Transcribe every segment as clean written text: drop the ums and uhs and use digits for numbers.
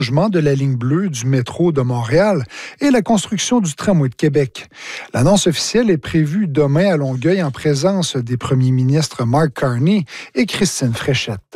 de la ligne bleue du métro de Montréal et la construction du tramway de Québec. L'annonce officielle est prévue demain à Longueuil en présence des premiers ministres Mark Carney et Christine Fréchette.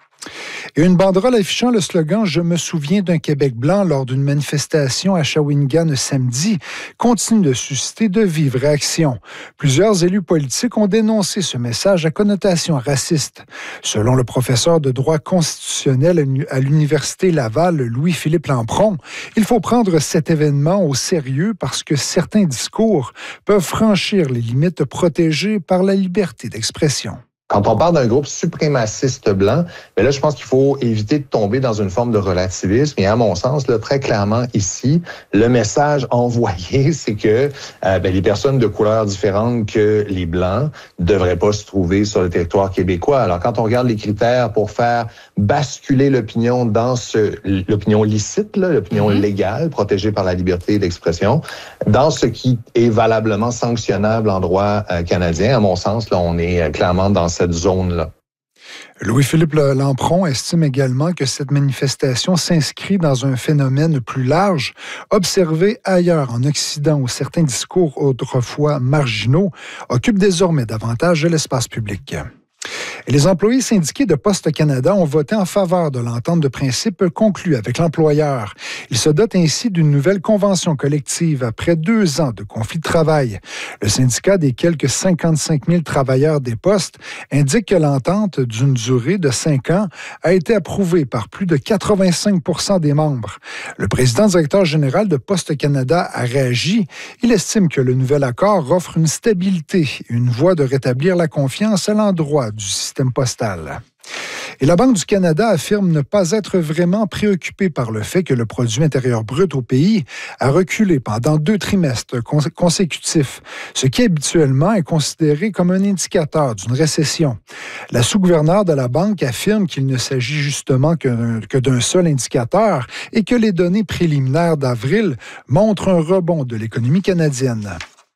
Et une banderole affichant le slogan « Je me souviens d'un Québec blanc » lors d'une manifestation à Shawinigan samedi continue de susciter de vives réactions. Plusieurs élus politiques ont dénoncé ce message à connotation raciste. Selon le professeur de droit constitutionnel à l'Université Laval, Louis-Philippe Lampron, il faut prendre cet événement au sérieux parce que certains discours peuvent franchir les limites protégées par la liberté d'expression. Quand on parle d'un groupe suprémaciste blanc, mais là, je pense qu'il faut éviter de tomber dans une forme de relativisme. Et à mon sens, là, très clairement ici, le message envoyé, c'est que les personnes de couleurs différentes que les blancs ne devraient pas se trouver sur le territoire québécois. Alors, quand on regarde les critères pour faire basculer l'opinion dans l'opinion licite, là, l'opinion légale, protégée par la liberté d'expression, dans ce qui est valablement sanctionnable en droit canadien, à mon sens, là, on est clairement dans cette zone-là. Louis-Philippe Lampron estime également que cette manifestation s'inscrit dans un phénomène plus large, observé ailleurs en Occident où certains discours autrefois marginaux occupent désormais davantage de l'espace public. Et les employés syndiqués de Poste Canada ont voté en faveur de l'entente de principe conclue avec l'employeur. Ils se dotent ainsi d'une nouvelle convention collective après 2 ans de conflit de travail. Le syndicat des quelques 55 000 travailleurs des postes indique que l'entente d'une durée de 5 ans a été approuvée par plus de 85 % des membres. Le président directeur général de Poste Canada a réagi. Il estime que le nouvel accord offre une stabilité, une voie de rétablir la confiance à l'endroit du système postal. Et la Banque du Canada affirme ne pas être vraiment préoccupée par le fait que le produit intérieur brut au pays a reculé pendant 2 trimestres consécutifs, ce qui habituellement est considéré comme un indicateur d'une récession. La sous-gouverneure de la Banque affirme qu'il ne s'agit justement que d'un seul indicateur et que les données préliminaires d'avril montrent un rebond de l'économie canadienne.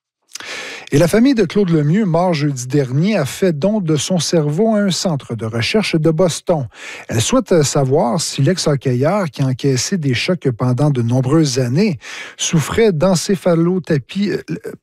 Et la famille de Claude Lemieux, mort jeudi dernier, a fait don de son cerveau à un centre de recherche de Boston. Elle souhaite savoir si l'ex-hockeyeur, qui a encaissé des chocs pendant de nombreuses années, souffrait d'encéphalopathie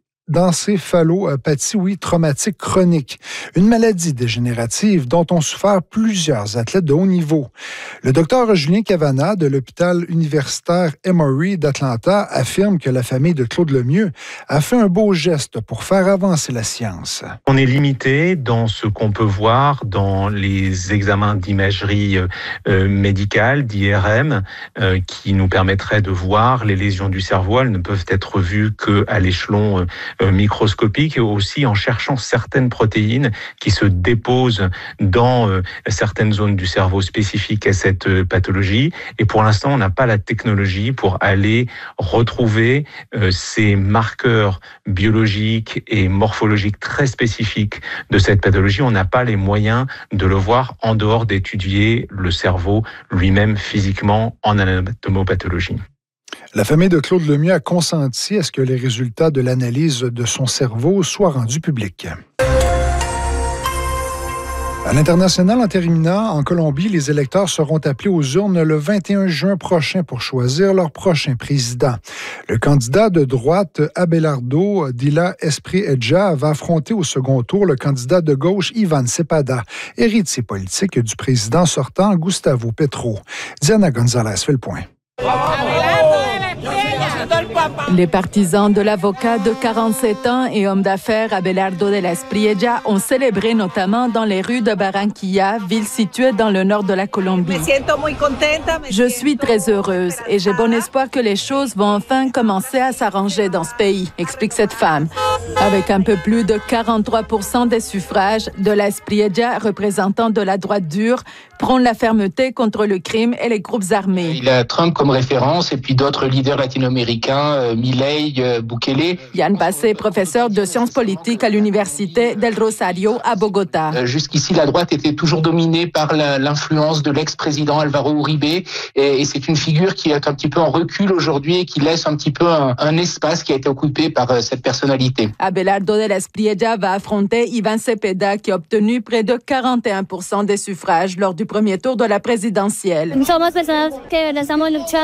traumatique chronique, une maladie dégénérative dont ont souffert plusieurs athlètes de haut niveau. Le docteur Julien Cavana de l'hôpital universitaire Emory d'Atlanta affirme que la famille de Claude Lemieux a fait un beau geste pour faire avancer la science. On est limité dans ce qu'on peut voir dans les examens d'imagerie médicale, d'IRM, qui nous permettraient de voir les lésions du cerveau. Elles ne peuvent être vues qu'à l'échelon microscopique et aussi en cherchant certaines protéines qui se déposent dans certaines zones du cerveau spécifiques à cette pathologie. Et pour l'instant, on n'a pas la technologie pour aller retrouver ces marqueurs biologiques et morphologiques très spécifiques de cette pathologie. On n'a pas les moyens de le voir en dehors d'étudier le cerveau lui-même physiquement en anatomopathologie. La famille de Claude Lemieux a consenti à ce que les résultats de l'analyse de son cerveau soient rendus publics. À l'international, en terminant, en Colombie, les électeurs seront appelés aux urnes le 21 juin prochain pour choisir leur prochain président. Le candidat de droite, Abelardo Dila Espriella, va affronter au second tour le candidat de gauche, Ivan Cepeda, héritier politique du président sortant, Gustavo Petro. Diana González fait le point. Les partisans de l'avocat de 47 ans et homme d'affaires Abelardo de la Espriella ont célébré notamment dans les rues de Barranquilla, ville située dans le nord de la Colombie. Je suis très heureuse et j'ai bon espoir que les choses vont enfin commencer à s'arranger dans ce pays, explique cette femme. Avec un peu plus de 43% des suffrages, de la Espriella, représentant de la droite dure, prône la fermeté contre le crime et les groupes armés. Il a Trump comme référence et puis d'autres leaders latino-américains, Milei, Bukele. Yann Bassé, professeur de sciences politiques à l'Université del Rosario à Bogota. Jusqu'ici, la droite était toujours dominée par l'influence de l'ex-président Álvaro Uribe et c'est une figure qui est un petit peu en recul aujourd'hui et qui laisse un petit peu un espace qui a été occupé par cette personnalité. Abelardo de la Espriella va affronter Ivan Cepeda qui a obtenu près de 41% des suffrages lors du premier tour de la présidentielle.